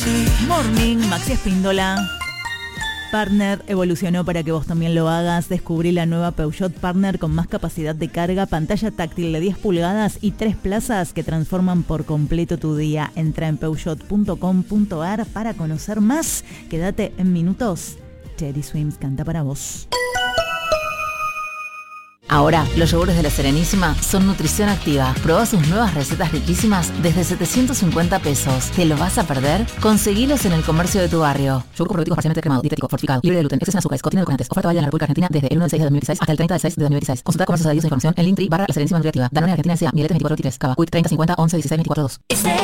Morning, Maxi Espíndola. Partner evolucionó para que vos también lo hagas. Descubrí la nueva Peugeot Partner con más capacidad de carga, pantalla táctil de 10 pulgadas y 3 plazas que transforman por completo tu día. Entra en peugeot.com.ar para conocer más. Quédate en minutos. Teddy Swims canta para vos. Ahora, los yogures de La Serenísima son nutrición activa. Probá sus nuevas recetas riquísimas desde 750 pesos. ¿Te los vas a perder? Conseguilos en el comercio de tu barrio. Yogur probiótico parcialmente cremado, dietético, fortificado, libre de gluten, exceso en azúcares, contiene edulcorantes. Oferta válida en la República Argentina desde el 1 del 6 de 2016 hasta el 30 del 6 de 2016. Consulta comercios adheridos e información en Linktree /La Serenísima Nutriactiva. Danone Argentina S.A. Miletes 24 Cava. Quick 30 50 11 16 24 2.